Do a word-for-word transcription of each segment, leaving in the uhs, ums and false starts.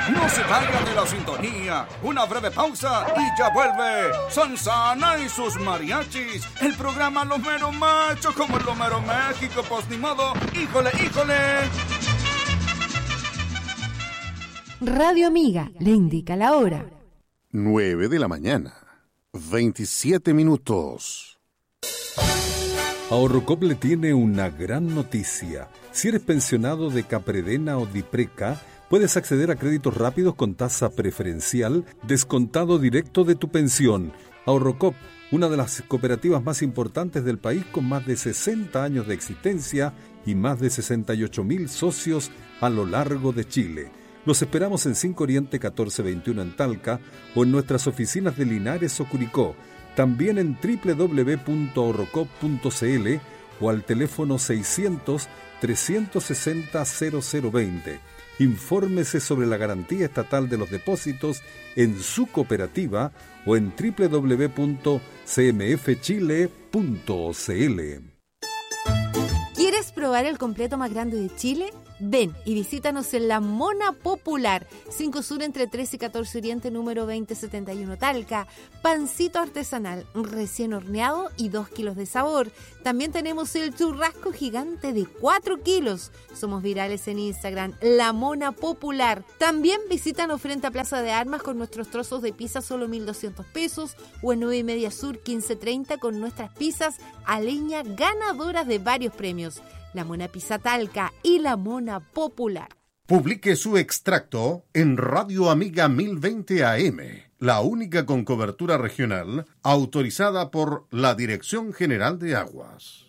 No se vaya de la sintonía. Una breve pausa y ya vuelve Sansana y sus mariachis. El programa Los Meros Machos, como el Los Meros México, pues ni modo. ¡Híjole, híjole! Radio Amiga le indica la hora. nueve de la mañana, veintisiete minutos. Ahorrocop le tiene una gran noticia. Si eres pensionado de Capredena o Dipreca, puedes acceder a créditos rápidos con tasa preferencial, descontado directo de tu pensión. Ahorrocop, una de las cooperativas más importantes del país con más de sesenta años de existencia y más de sesenta y ocho mil socios a lo largo de Chile. Los esperamos en cinco Oriente catorce veintiuno en Talca o en nuestras oficinas de Linares o Curicó. También en doble u doble u doble u punto ahorrocop punto c l o al teléfono seiscientos, trescientos sesenta, cero cero veinte. Infórmese sobre la garantía estatal de los depósitos en su cooperativa o en doble u doble u doble u punto c m f chile punto c l. ¿Quieres probar el completo más grande de Chile? Ven y visítanos en La Mona Popular, cinco Sur entre trece y catorce Oriente, número veinte setenta y uno Talca. Pancito artesanal, recién horneado y dos kilos de sabor. También tenemos el churrasco gigante de cuatro kilos. Somos virales en Instagram, La Mona Popular. También visítanos frente a Plaza de Armas con nuestros trozos de pizza solo mil doscientos pesos o en nueve y media Sur quince treinta con nuestras pizzas a leña ganadoras de varios premios. La Mona Pizza Talca y La Mona Popular. Publique su extracto en Radio Amiga mil veinte A M, la única con cobertura regional autorizada por la Dirección General de Aguas.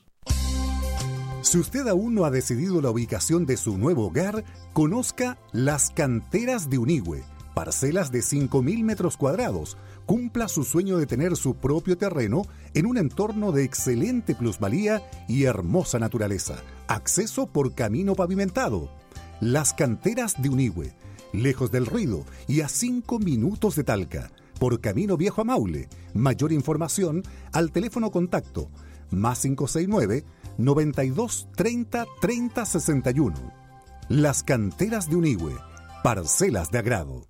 Si usted aún no ha decidido la ubicación de su nuevo hogar, conozca Las Canteras de Unigüe, parcelas de cinco mil metros cuadrados. Cumpla su sueño de tener su propio terreno en un entorno de excelente plusvalía y hermosa naturaleza. Acceso por camino pavimentado. Las Canteras de Unigüe, lejos del ruido y a cinco minutos de Talca, por camino viejo a Maule. Mayor información al teléfono contacto más cinco seis nueve, noventa y dos, treinta, treinta, sesenta y uno. Las Canteras de Unigüe, parcelas de agrado.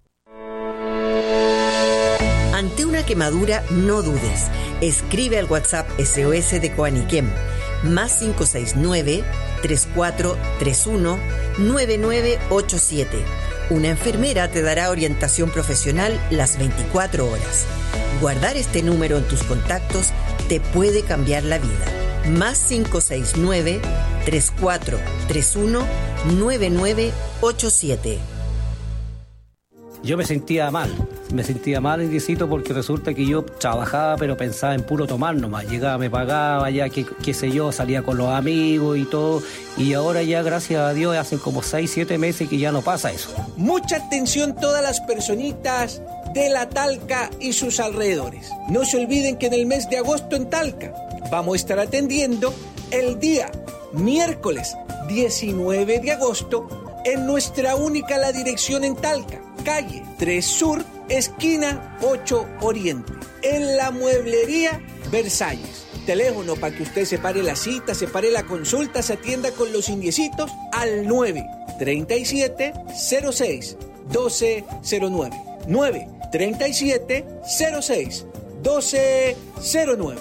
Ante una quemadura, no dudes. Escribe al WhatsApp S O S de Coaniquem, más cinco seis nueve, tres cuatro tres uno, nueve nueve ocho siete. Una enfermera te dará orientación profesional las veinticuatro horas. Guardar este número en tus contactos te puede cambiar la vida. Más cinco seis nueve, tres cuatro tres uno, nueve nueve ocho siete. Yo me sentía mal, me sentía mal, indicito, porque resulta que yo trabajaba pero pensaba en puro tomar nomás. Llegaba, me pagaba, ya que, qué sé yo, salía con los amigos y todo. Y ahora ya, gracias a Dios, hacen como seis, siete meses que ya no pasa eso. Mucha atención todas las personitas de la Talca y sus alrededores. No se olviden que en el mes de agosto en Talca vamos a estar atendiendo el día miércoles diecinueve de agosto en nuestra única La Dirección en Talca, calle tres Sur, esquina ocho Oriente, en la mueblería Versalles. Teléfono para que usted separe la cita, separe la consulta, se atienda con los indiecitos al nueve treinta y siete, cero seis, doce cero nueve. nueve treinta y siete, cero seis, doce cero nueve.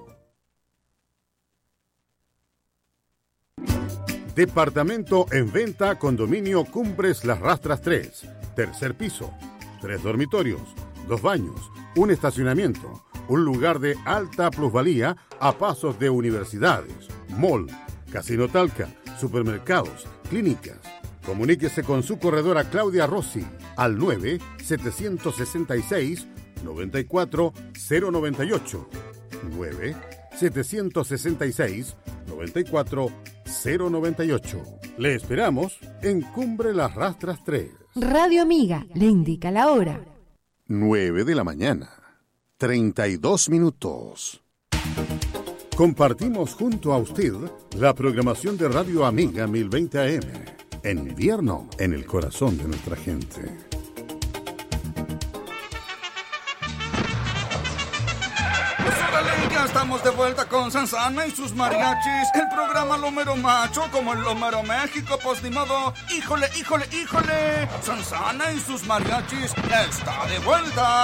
Departamento en venta, condominio Cumbres Las Rastras tres. Tercer piso, tres dormitorios, dos baños, un estacionamiento, un lugar de alta plusvalía a pasos de universidades, mall, casino Talca, supermercados, clínicas. Comuníquese con su corredora Claudia Rossi al nueve setecientos sesenta y seis, noventa y cuatro, cero noventa y ocho. nueve setecientos sesenta y seis, noventa y cuatro, cero noventa y ocho. Le esperamos en Cumbre Las Rastras tres. Radio Amiga le indica la hora. nueve de la mañana, treinta y dos minutos. Compartimos junto a usted la programación de Radio Amiga mil veinte A M. En invierno, en el corazón de nuestra gente. ¡Órale, Ya estamos de vuelta con Sansana y sus mariachis. El programa Lomero Macho como el Lomero México. Pues ni modo. Híjole, híjole, híjole. Sansana y sus mariachis está de vuelta.